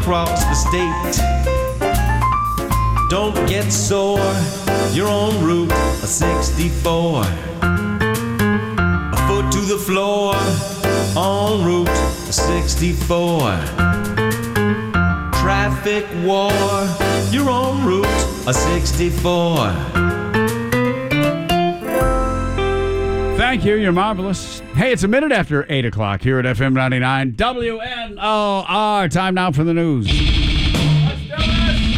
across the state. Don't get sore, you're on Route 64. A foot to the floor, on Route 64. Traffic war, you're on Route 64. Thank you. You're marvelous. Hey, it's a minute after 8 o'clock here at FM 99 WNOR. Time now for the news. Let's do it.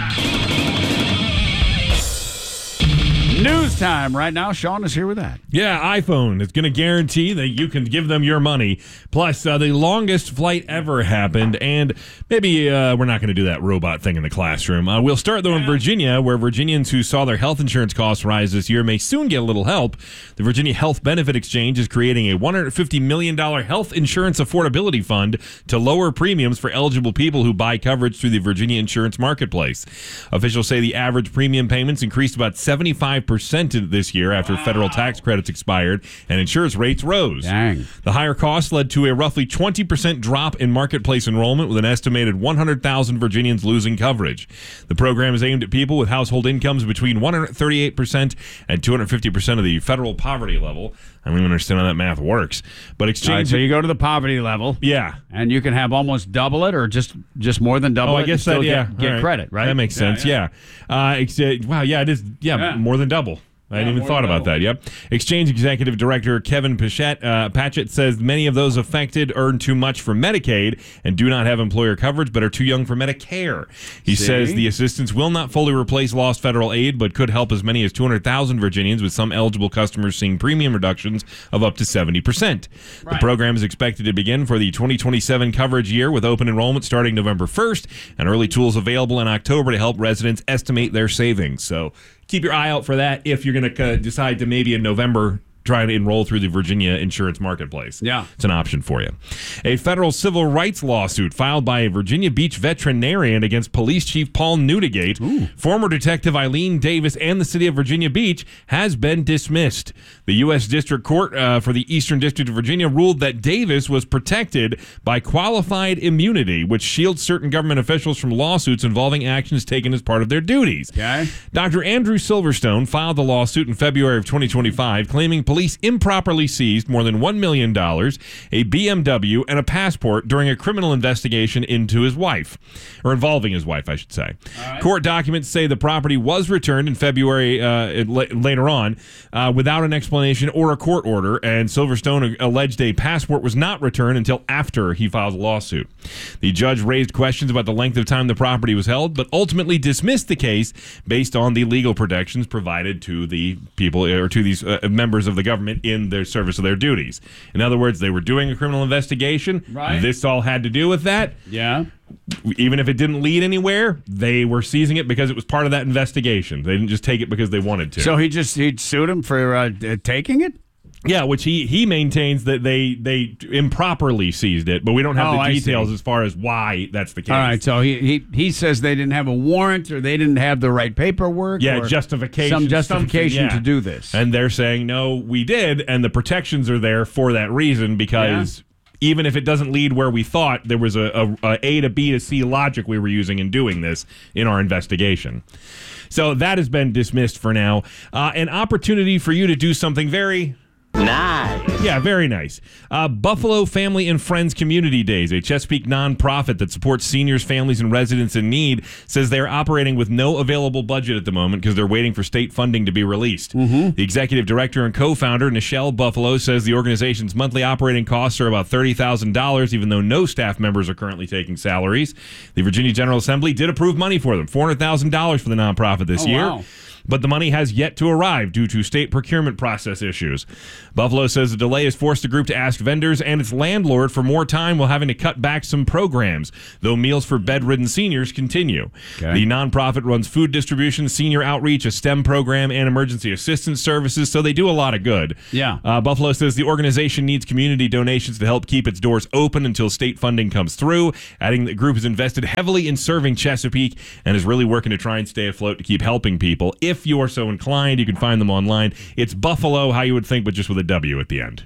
News time right now. Sean is here with that. Yeah, iPhone is going to guarantee that you can give them your money. Plus, the longest flight ever happened. And maybe we're not going to do that robot thing in the classroom. We'll start, though, in Virginia, where Virginians who saw their health insurance costs rise this year may soon get a little help. The Virginia Health Benefit Exchange is creating a $150 million health insurance affordability fund to lower premiums for eligible people who buy coverage through the Virginia Insurance Marketplace. Officials say the average premium payments increased about 75% this year after federal tax credits expired and insurance rates rose. Dang. The higher costs led to a roughly 20% drop in marketplace enrollment, with an estimated 100,000 Virginians losing coverage. The program is aimed at people with household incomes between 138% and 250% of the federal poverty level. I don't even understand how that math works. But exchange. All right, so you go to the poverty level. Yeah. And you can have almost double it or just more than double it. I guess and still that, get right. credit, right? That makes sense, yeah. Wow, yeah, it is, more than double. I hadn't even thought about that. Yep. Exchange Executive Director Kevin Patchett says many of those affected earn too much for Medicaid and do not have employer coverage, but are too young for Medicare. He says the assistance will not fully replace lost federal aid, but could help as many as 200,000 Virginians, with some eligible customers seeing premium reductions of up to 70%. Right. The program is expected to begin for the 2027 coverage year, with open enrollment starting November 1st and early tools available in October to help residents estimate their savings. So keep your eye out for that if you're going to decide to maybe in November try to enroll through the Virginia Insurance Marketplace. Yeah. It's an option for you. A federal civil rights lawsuit filed by a Virginia Beach veterinarian against Police Chief Paul Newdigate, former Detective Eileen Davis, and the city of Virginia Beach has been dismissed. The U.S. District Court for the Eastern District of Virginia ruled that Davis was protected by qualified immunity, which shields certain government officials from lawsuits involving actions taken as part of their duties. Okay. Dr. Andrew Silverstone filed the lawsuit in February of 2025, claiming police improperly seized more than $1 million, a BMW, and a passport during a criminal investigation into his wife, or involving his wife, I should say. Right. Court documents say the property was returned in February later on without an explanation or a court order, and Silverstone alleged a passport was not returned until after he filed the lawsuit. The judge raised questions about the length of time the property was held, but ultimately dismissed the case based on the legal protections provided to the people, or to these members of the government in their service of their duties. In other words, they were doing a criminal investigation. Right. This all had to do with that. Yeah. Even if it didn't lead anywhere, they were seizing it because it was part of that investigation. They didn't just take it because they wanted to. So he sued him for taking it? Yeah, which he maintains that they improperly seized it, but we don't have the details as far as why that's the case. All right, so he says they didn't have a warrant or they didn't have the right paperwork. Yeah, or justification. Some justification to do this. And they're saying, no, we did, and the protections are there for that reason because even if it doesn't lead where we thought, there was a A to B to C logic we were using in doing this in our investigation. So that has been dismissed for now. An opportunity for you to do something very nice. Yeah, very nice. Buffalo Family and Friends Community Days, a Chesapeake nonprofit that supports seniors, families, and residents in need, says they're operating with no available budget at the moment because they're waiting for state funding to be released. The executive director and co-founder, Nichelle Buffalo, says the organization's monthly operating costs are about $30,000, even though no staff members are currently taking salaries. The Virginia General Assembly did approve money for them, $400,000 for the nonprofit this year. Wow. But the money has yet to arrive due to state procurement process issues. Buffalo says the delay has forced the group to ask vendors and its landlord for more time while having to cut back some programs, though meals for bedridden seniors continue. Okay. The nonprofit runs food distribution, senior outreach, a STEM program, and emergency assistance services, so they do a lot of good. Yeah. Buffalo says the organization needs community donations to help keep its doors open until state funding comes through, adding the group has invested heavily in serving Chesapeake and is really working to try and stay afloat to keep helping people. If you are so inclined, you can find them online. It's Buffalo, how you would think, but just with a W at the end.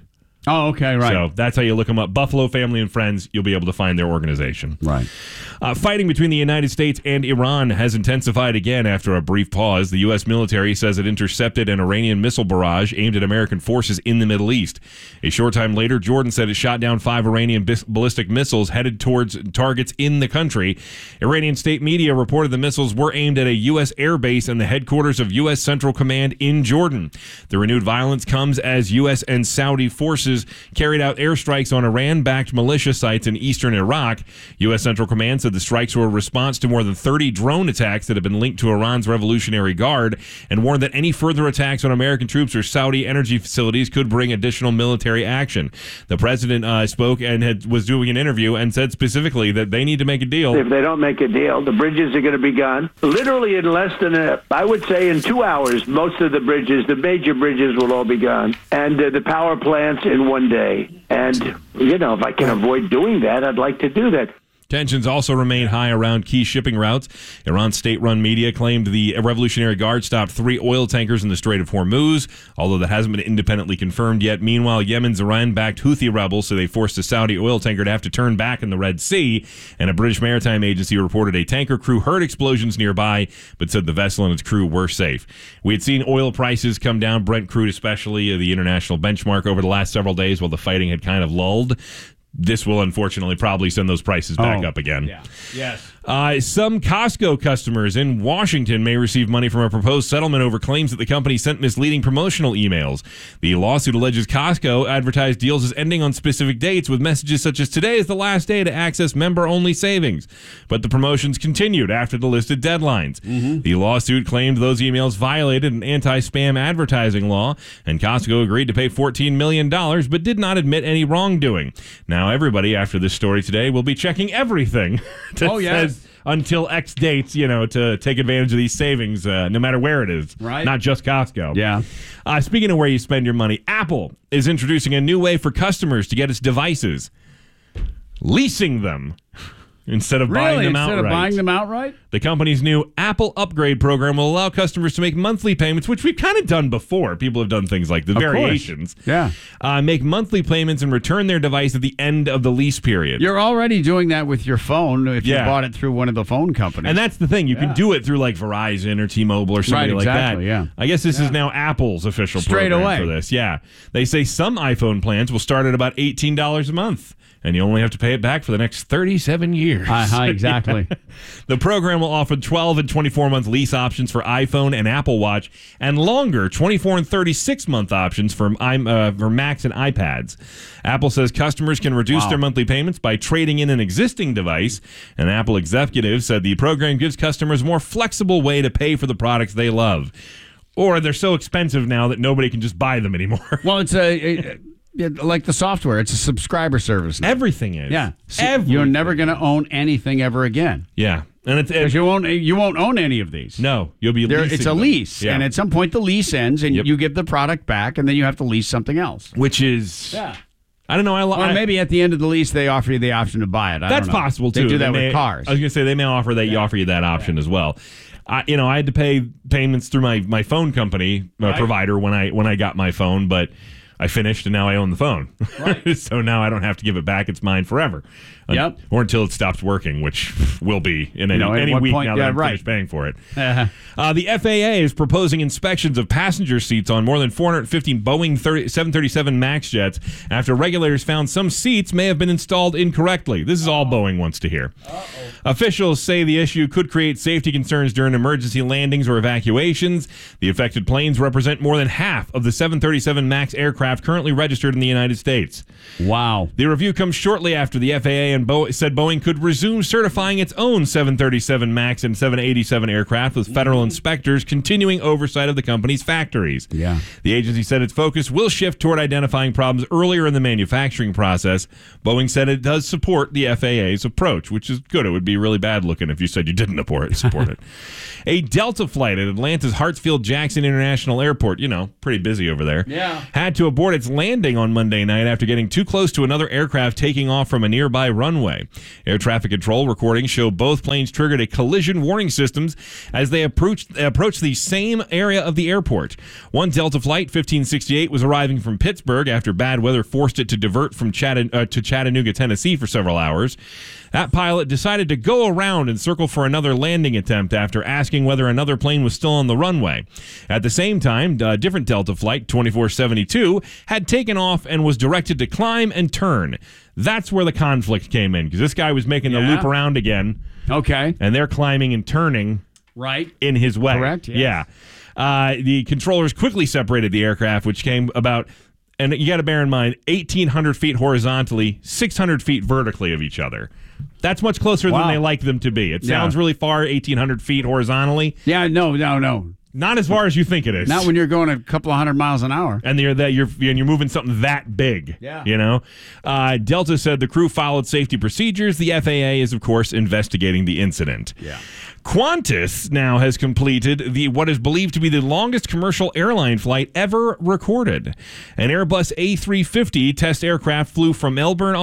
Oh, okay, right. So that's how you look them up. Buffalo Family and Friends, you'll be able to find their organization. Right. Fighting between the United States and Iran has intensified again after a brief pause. The U.S. military says it intercepted an Iranian missile barrage aimed at American forces in the Middle East. A short time later, Jordan said it shot down 5 Iranian ballistic missiles headed towards targets in the country. Iranian state media reported the missiles were aimed at a U.S. air base and the headquarters of U.S. Central Command in Jordan. The renewed violence comes as U.S. and Saudi forces carried out airstrikes on Iran-backed militia sites in eastern Iraq. U.S. Central Command said the strikes were a response to more than 30 drone attacks that have been linked to Iran's Revolutionary Guard and warned that any further attacks on American troops or Saudi energy facilities could bring additional military action. The president spoke and was doing an interview and said specifically that they need to make a deal. If they don't make a deal, the bridges are going to be gone. Literally in less than, I would say in 2 hours, most of the bridges, the major bridges will all be gone. And the power plants in one day. And, if I can avoid doing that, I'd like to do that. Tensions also remain high around key shipping routes. Iran's state-run media claimed the Revolutionary Guard stopped 3 oil tankers in the Strait of Hormuz, although that hasn't been independently confirmed yet. Meanwhile, Yemen's Iran-backed Houthi rebels say they forced a Saudi oil tanker to have to turn back in the Red Sea, and a British maritime agency reported a tanker crew heard explosions nearby, but said the vessel and its crew were safe. We had seen oil prices come down, Brent crude especially, the international benchmark, over the last several days while the fighting had kind of lulled. This will unfortunately probably send those prices back up again. Yeah. Yes. Some Costco customers in Washington may receive money from a proposed settlement over claims that the company sent misleading promotional emails. The lawsuit alleges Costco advertised deals as ending on specific dates with messages such as today is the last day to access member-only savings. But the promotions continued after the listed deadlines. Mm-hmm. The lawsuit claimed those emails violated an anti-spam advertising law, and Costco agreed to pay $14 million, but did not admit any wrongdoing. Now, everybody after this story today will be checking everything that says until X dates, to take advantage of these savings, no matter where it is. Right. Not just Costco. Yeah. Speaking of where you spend your money, Apple is introducing a new way for customers to get its devices. Leasing them. Instead of buying them outright. Instead of buying them outright? The company's new Apple Upgrade program will allow customers to make monthly payments, which we've kind of done before. People have done things like the variations. Yeah. Make monthly payments and return their device at the end of the lease period. You're already doing that with your phone if you bought it through one of the phone companies. And that's the thing. You can do it through like Verizon or T-Mobile or somebody like that. Yeah. I guess this is now Apple's official program for this. Yeah. They say some iPhone plans will start at about $18 a month. And you only have to pay it back for the next 37 years. Exactly. The program will offer 12 and 24-month lease options for iPhone and Apple Watch, and longer 24 and 36-month options for Macs and iPads. Apple says customers can reduce their monthly payments by trading in an existing device. An Apple executive said the program gives customers a more flexible way to pay for the products they love. Or they're so expensive now that nobody can just buy them anymore. Well, it's like the software. It's a subscriber service now. Everything is. Yeah. You're never going to own anything ever again. Yeah. And because you won't own any of these. No, you'll be leasing It's a lease, and at some point the lease ends, and you give the product back, and then you have to lease something else. Which is, I don't know. Or maybe at the end of the lease they offer you the option to buy it. That's possible too. They do that with cars. I was going to say they may offer you that option as well. I had to pay payments through my phone company provider when I got my phone, but I finished, and now I own the phone. Right. So now I don't have to give it back. It's mine forever. Or until it stops working, which will be in any week now that I'm finished paying for it. The FAA is proposing inspections of passenger seats on more than 450 Boeing 737 MAX jets after regulators found some seats may have been installed incorrectly. This is all Boeing wants to hear. Officials say the issue could create safety concerns during emergency landings or evacuations. The affected planes represent more than half of the 737 MAX aircraft currently registered in the United States. Wow. The review comes shortly after the FAA and said Boeing could resume certifying its own 737 MAX and 787 aircraft with federal inspectors continuing oversight of the company's factories. Yeah. The agency said its focus will shift toward identifying problems earlier in the manufacturing process. Boeing said it does support the FAA's approach, which is good. It would be really bad looking if you said you didn't support it. A Delta flight at Atlanta's Hartsfield-Jackson International Airport, pretty busy over there, had to abort its landing on Monday night after getting too close to another aircraft taking off from a nearby runway runway. Air traffic control recordings show both planes triggered a collision warning systems as they approached the same area of the airport. One Delta flight, 1568, was arriving from Pittsburgh after bad weather forced it to divert from to Chattanooga, Tennessee for several hours. That pilot decided to go around and circle for another landing attempt after asking whether another plane was still on the runway. At the same time, a different Delta flight, 2472, had taken off and was directed to climb and turn. That's where the conflict came in, because this guy was making the loop around again. Okay. And they're climbing and turning in his way. Correct, yes. Yeah. The controllers quickly separated the aircraft, which came about, and you got to bear in mind, 1,800 feet horizontally, 600 feet vertically of each other. That's much closer than they like them to be. It sounds really far, 1,800 feet horizontally. Yeah, no. Not as far as you think it is. Not when you're going a couple of 100 miles an hour. And you're moving something that big. Yeah. You know? Delta said the crew followed safety procedures. The FAA is, of course, investigating the incident. Yeah. Qantas now has completed what is believed to be the longest commercial airline flight ever recorded. An Airbus A350 test aircraft flew from Melbourne,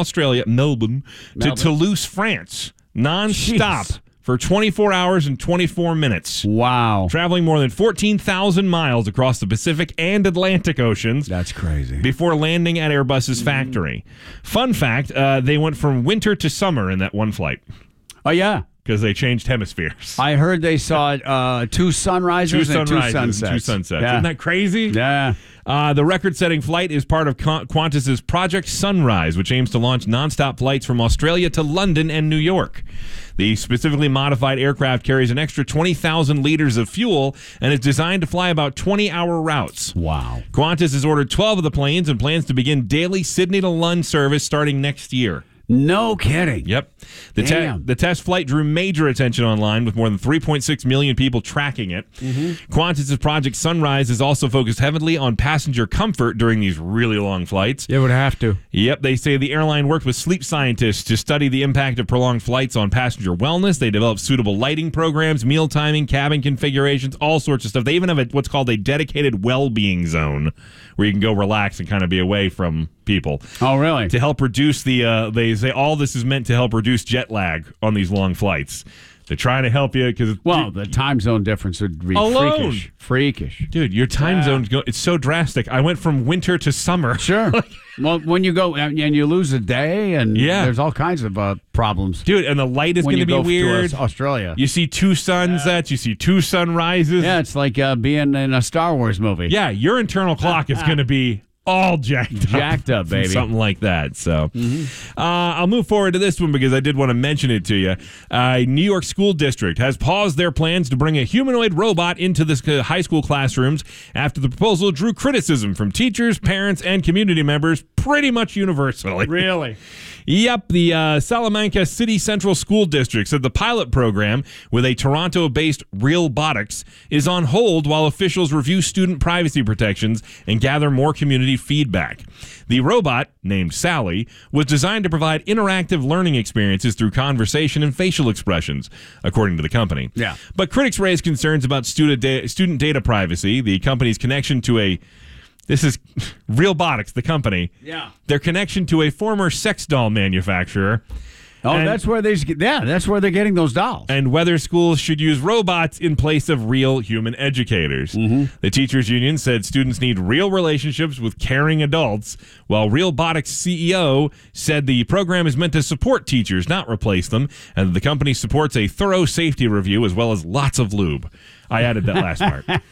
to Toulouse, France, non-stop. Jeez. For 24 hours and 24 minutes. Wow. Traveling more than 14,000 miles across the Pacific and Atlantic Oceans. That's crazy. Before landing at Airbus's factory. Fun fact, they went from winter to summer in that one flight. Oh, yeah. Because they changed hemispheres. I heard they saw two sunrises and two sunsets. And two sunsets. Yeah. Isn't that crazy? Yeah. The record-setting flight is part of Qantas's Project Sunrise, which aims to launch nonstop flights from Australia to London and New York. The specifically modified aircraft carries an extra 20,000 liters of fuel and is designed to fly about 20-hour routes. Wow. Qantas has ordered 12 of the planes and plans to begin daily Sydney to London service starting next year. No kidding. Yep. Damn. The test flight drew major attention online with more than 3.6 million people tracking it. Mm-hmm. Qantas's Project Sunrise is also focused heavily on passenger comfort during these really long flights. It would have to. Yep. They say the airline worked with sleep scientists to study the impact of prolonged flights on passenger wellness. They developed suitable lighting programs, meal timing, cabin configurations, all sorts of stuff. They even have what's called a dedicated well-being zone where you can go relax and kind of be away from people. Oh, really? To help reduce they say all this is meant to help reduce jet lag on these long flights. They're trying to help you because the time zone difference would be freakish. Dude, your time zone it's so drastic. I went from winter to summer. Sure. Well, when you go and you lose a day, and there's all kinds of problems. Dude, and the light is going to be weird. To Australia, you see two sunsets, you see two sunrises. Yeah, it's like being in a Star Wars movie. Yeah, your internal clock is going to be all jacked up, baby. Something like that. So I'll move forward to this one because I did want to mention it to you. New York School District has paused their plans to bring a humanoid robot into the high school classrooms after the proposal drew criticism from teachers, parents, and community members pretty much universally. Really? Yep, the Salamanca City Central School District said the pilot program with a Toronto-based Realbotics is on hold while officials review student privacy protections and gather more community feedback. The robot, named Sally, was designed to provide interactive learning experiences through conversation and facial expressions, according to the company. Yeah. But critics raised concerns about student data privacy, the company's connection to this is Realbotics, the company. Yeah. Their connection to a former sex doll manufacturer. Oh, that's where they're getting those dolls. And whether schools should use robots in place of real human educators. Mm-hmm. The teachers union said students need real relationships with caring adults, while Realbotics CEO said the program is meant to support teachers, not replace them, and the company supports a thorough safety review as well as lots of lube. I added that last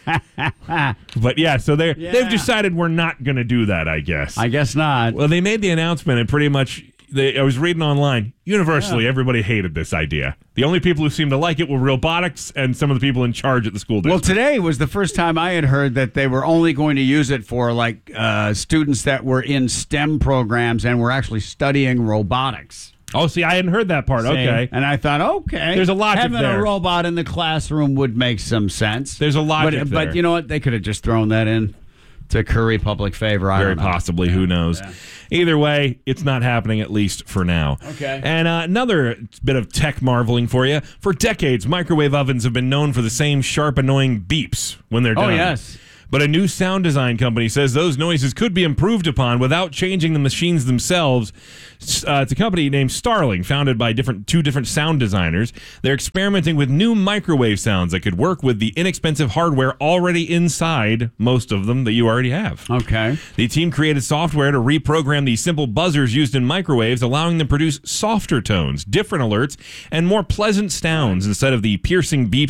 part. But yeah, so they've decided we're not going to do that, I guess. I guess not. Well, they made the announcement and pretty much, I was reading online, universally everybody hated this idea. The only people who seemed to like it were Realbotics and some of the people in charge at the school district. Well, today was the first time I had heard that they were only going to use it for students that were in STEM programs and were actually studying robotics. Oh, see, I hadn't heard that part. Okay. And I thought, okay. There's a logic having there. A robot in the classroom would make some sense. There's a logic there. But you know what? They could have just thrown that in to curry public favor. I don't know. Very possibly. Who knows? Yeah. Either way, it's not happening, at least for now. Okay. And another bit of tech marveling for you. For decades, microwave ovens have been known for the same sharp, annoying beeps when they're done. Oh, yes. But a new sound design company says those noises could be improved upon without changing the machines themselves. It's a company named Starling, founded by two different sound designers. They're experimenting with new microwave sounds that could work with the inexpensive hardware already inside most of them that you already have. Okay. The team created software to reprogram the simple buzzers used in microwaves, allowing them to produce softer tones, different alerts, and more pleasant sounds instead of the piercing beeps